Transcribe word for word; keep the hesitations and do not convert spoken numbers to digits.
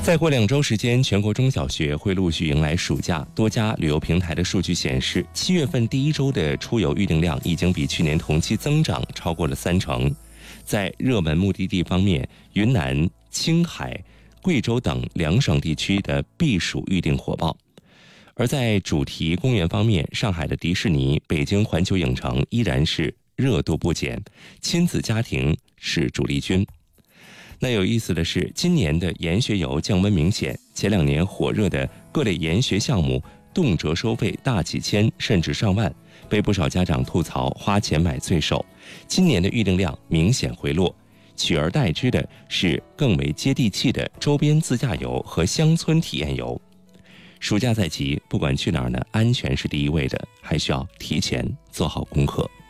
再过两周时间，全国中小学会陆续迎来暑假。多家旅游平台的数据显示，七月份第一周的出游预订量已经比去年同期增长超过了三成。在热门目的地方面，云南、青海、贵州等两省地区的避暑预订火爆。而在主题公园方面，上海的迪士尼、北京环球影城依然是热度不减，亲子家庭是主力军。那有意思的是，今年的研学游降温明显，前两年火热的各类研学项目动辄收费大几千甚至上万，被不少家长吐槽花钱买罪受。今年的预订量明显回落，取而代之的是更为接地气的周边自驾游和乡村体验游。暑假在即，不管去哪儿呢，安全是第一位的，还需要提前做好功课。